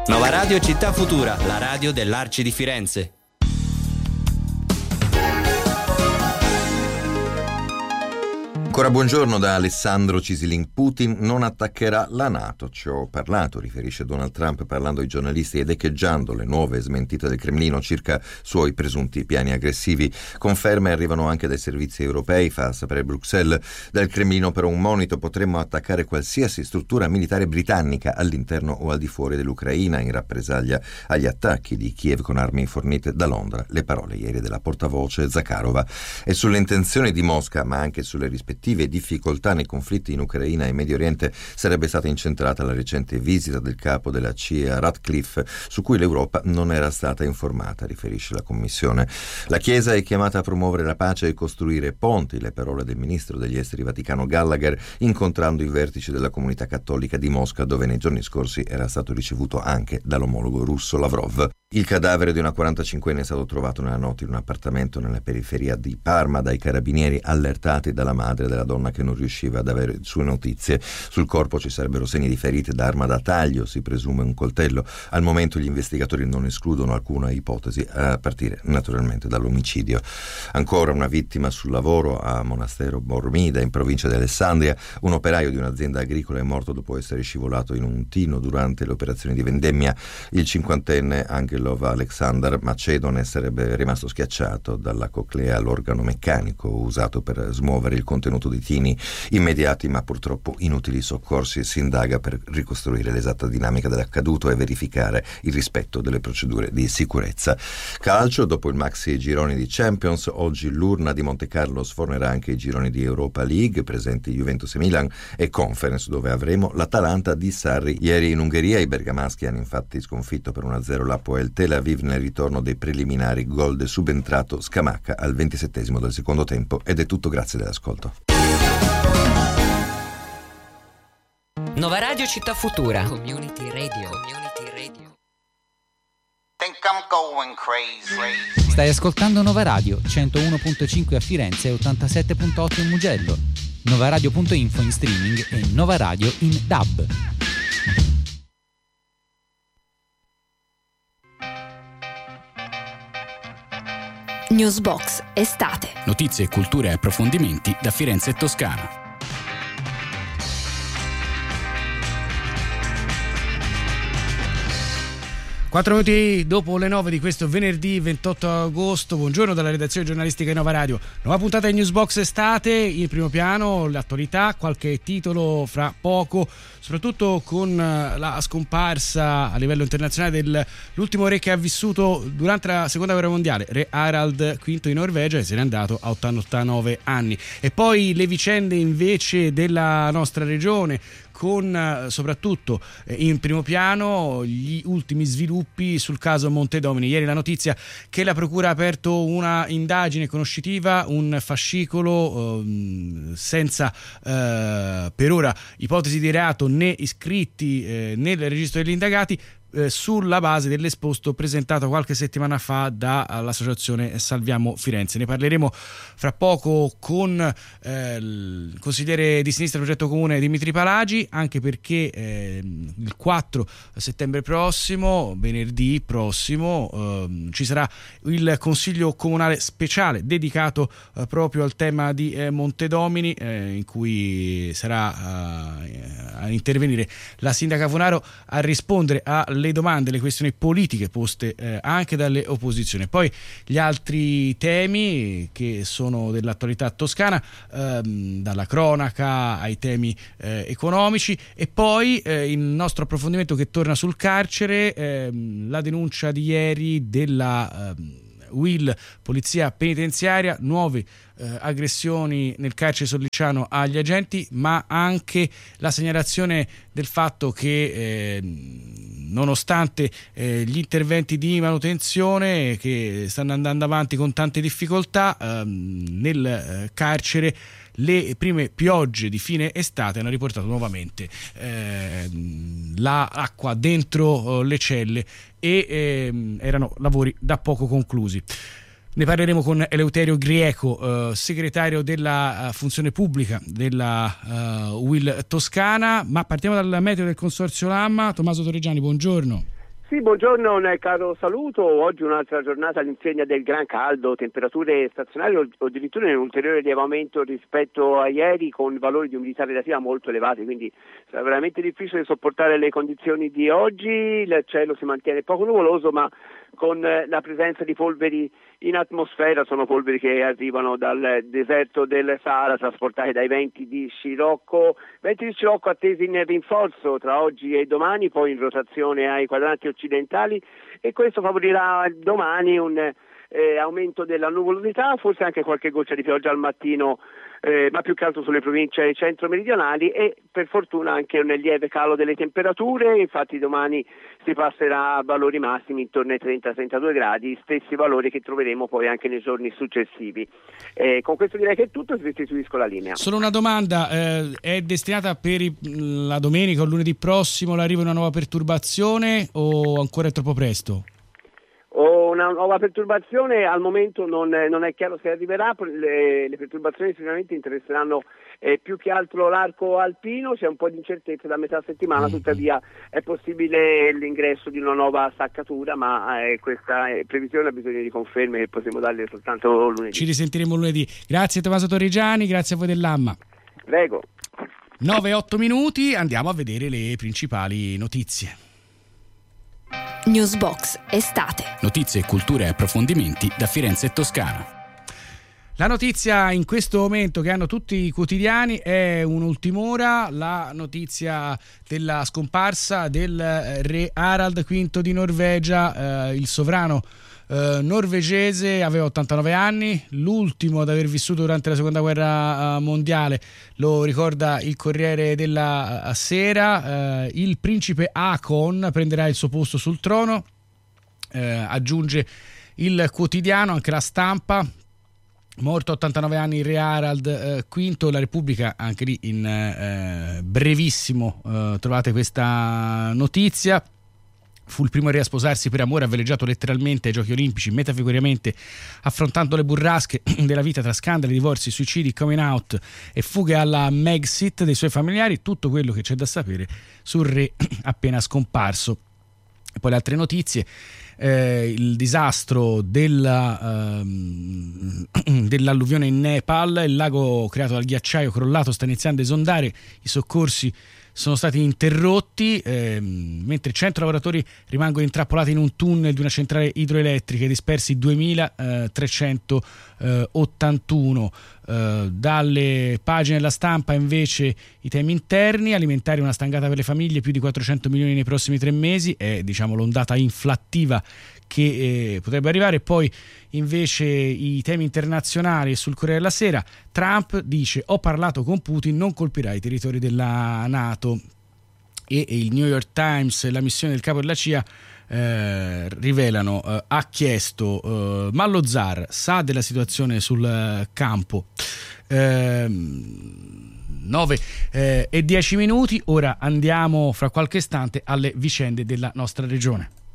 Nova Radio Città Futura, la radio dell'Arci di Firenze. Ancora buongiorno da Alessandro Cisilin. Putin non attaccherà la NATO, ci ho parlato, riferisce Donald Trump parlando ai giornalisti ed echeggiando le nuove smentite del Cremlino circa suoi presunti piani aggressivi. Conferme arrivano anche dai servizi europei, fa sapere Bruxelles. Dal Cremlino però un monito: potremmo attaccare qualsiasi struttura militare britannica all'interno o al di fuori dell'Ucraina in rappresaglia agli attacchi di Kiev con armi fornite da Londra. Le parole ieri della portavoce Zakharova. E sulle intenzioni di Mosca, ma anche sulle rispettive difficoltà nei conflitti in Ucraina e Medio Oriente, sarebbe stata incentrata la recente visita del capo della CIA Ratcliffe, su cui l'Europa non era stata informata, riferisce la Commissione. La Chiesa è chiamata a promuovere la pace e costruire ponti, le parole del ministro degli esteri Vaticano Gallagher, incontrando i vertici della comunità cattolica di Mosca, dove nei giorni scorsi era stato ricevuto anche dall'omologo russo Lavrov. Il cadavere di una 45enne è stato trovato nella notte in un appartamento nella periferia di Parma dai carabinieri, allertati dalla madre della donna che non riusciva ad avere sue notizie. Sul corpo ci sarebbero segni di ferite da arma da taglio, si presume un coltello. Al momento gli investigatori non escludono alcuna ipotesi, a partire naturalmente dall'omicidio. Ancora una vittima sul lavoro a Monastero Bormida, in provincia di Alessandria. Un operaio di un'azienda agricola è morto dopo essere scivolato in un tino durante le operazioni di vendemmia. Il cinquantenne Angelov Alexander Macedone sarebbe rimasto schiacciato dalla coclea, l'organo meccanico usato per smuovere il contenuto di tini. Immediati ma purtroppo inutili soccorsi, si indaga per ricostruire l'esatta dinamica dell'accaduto e verificare il rispetto delle procedure di sicurezza. Calcio, dopo il maxi gironi di Champions, oggi l'urna di Montecarlo sfornerà anche i gironi di Europa League, presenti Juventus e Milan, e Conference, dove avremo l'Atalanta di Sarri. Ieri in Ungheria i bergamaschi hanno infatti sconfitto per 1-0 l'Apoel Tel Aviv nel ritorno dei preliminari, gol del subentrato Scamacca al 27esimo del secondo tempo. Ed è tutto, grazie dell'ascolto. Nova Radio Città Futura. Community Radio. Think I'm going crazy. Stai ascoltando Nova Radio 101.5 a Firenze e 87.8 in Mugello. Novaradio.info in streaming e Nova Radio in DAB. Newsbox estate. Notizie, cultura e approfondimenti da Firenze e Toscana. 4 minuti dopo le 9 di questo venerdì 28 agosto, buongiorno dalla redazione giornalistica di Nova Radio. Nuova puntata di Newsbox estate, in primo piano l'attualità, qualche titolo fra poco, soprattutto con la scomparsa a livello internazionale dell'ultimo re che ha vissuto durante la seconda guerra mondiale, re Harald V di Norvegia, e se n'è andato a 89 anni. E poi le vicende invece della nostra regione, con soprattutto in primo piano gli ultimi sviluppi sul caso Montedomini. Ieri la notizia che la procura ha aperto una indagine conoscitiva, un fascicolo senza per ora ipotesi di reato né iscritti nel registro degli indagati, sulla base dell'esposto presentato qualche settimana fa dall'associazione Salviamo Firenze. Ne parleremo fra poco con il consigliere di sinistra Progetto Comune Dimitri Palagi, anche perché il 4 settembre prossimo, venerdì prossimo, ci sarà il consiglio comunale speciale dedicato proprio al tema di Montedomini, in cui sarà a intervenire la sindaca Funaro a rispondere alle domande, le questioni politiche poste anche dalle opposizioni. Poi gli altri temi che sono dell'attualità toscana, dalla cronaca ai temi economici, e poi il nostro approfondimento che torna sul carcere, la denuncia di ieri della Will, polizia penitenziaria, nuove aggressioni nel carcere Sollicciano agli agenti, ma anche la segnalazione del fatto che nonostante gli interventi di manutenzione che stanno andando avanti con tante difficoltà, nel carcere le prime piogge di fine estate hanno riportato nuovamente l'acqua dentro le celle e erano lavori da poco conclusi. Ne parleremo con Eleuterio Grieco, segretario della funzione pubblica della UIL Toscana, ma partiamo dal meteo del Consorzio Lamma. Tommaso Torreggiani, buongiorno. Sì, buongiorno, un caro saluto. Oggi un'altra giornata all'insegna del gran caldo, temperature stazionarie o addirittura in un ulteriore lievamento rispetto a ieri, con valori di umidità relativa molto elevati, quindi sarà veramente difficile sopportare le condizioni di oggi. Il cielo si mantiene poco nuvoloso, ma con la presenza di polveri in atmosfera. Sono polveri che arrivano dal deserto del Sahara, trasportate dai venti di scirocco attesi in rinforzo tra oggi e domani, poi in rotazione ai quadranti occidentali, e questo favorirà domani un aumento della nuvolosità, forse anche qualche goccia di pioggia al mattino, ma più che altro sulle province centro-meridionali, e per fortuna anche un lieve calo delle temperature. Infatti domani si passerà a valori massimi intorno ai 30-32 gradi, stessi valori che troveremo poi anche nei giorni successivi. Con questo direi che è tutto, ti restituisco la linea. Solo una domanda, è destinata per la domenica o lunedì prossimo l'arrivo di una nuova perturbazione o ancora è troppo presto? Una nuova perturbazione al momento non è chiaro se arriverà. Le perturbazioni sicuramente interesseranno più che altro l'arco alpino, c'è un po' di incertezza da metà settimana, tuttavia è possibile l'ingresso di una nuova staccatura, ma questa previsione ha bisogno di conferme che potremo darle soltanto lunedì. Ci risentiremo lunedì. Grazie Tommaso Torrigiani, grazie a voi dell'AMMA. Prego. 9-8 minuti, andiamo a vedere le principali notizie. Newsbox estate. Notizie, cultura e approfondimenti da Firenze e Toscana. La notizia in questo momento che hanno tutti i quotidiani è un'ultim'ora, la notizia della scomparsa del re Harald V di Norvegia, il sovrano norvegese, aveva 89 anni, l'ultimo ad aver vissuto durante la seconda guerra mondiale, lo ricorda il Corriere della Sera. Il principe Haakon prenderà il suo posto sul trono, aggiunge il quotidiano, anche La Stampa. Morto a 89 anni il re Harald V, La Repubblica, anche lì in brevissimo trovate questa notizia. Fu il primo re a sposarsi per amore, ha veleggiato letteralmente ai Giochi Olimpici, metafiguramente affrontando le burrasche della vita tra scandali, divorzi, suicidi, coming out e fughe alla Megxit dei suoi familiari. Tutto quello che c'è da sapere sul re appena scomparso. E poi le altre notizie. Il disastro dell'alluvione in Nepal, il lago creato dal ghiacciaio crollato sta iniziando a esondare, i soccorsi sono stati interrotti, mentre 100 lavoratori rimangono intrappolati in un tunnel di una centrale idroelettrica, dispersi 2381. Dalle pagine della Stampa invece i temi interni: alimentare una stangata per le famiglie, più di 400 milioni nei prossimi 3 mesi, è l'ondata inflattiva che potrebbe arrivare. Poi invece i temi internazionali sul Corriere della Sera: Trump dice ho parlato con Putin, non colpirà i territori della NATO, e il New York Times, la missione del capo della CIA rivelano ha chiesto ma lo zar sa della situazione sul campo. 9:10 minuti, ora andiamo fra qualche istante alle vicende della nostra regione.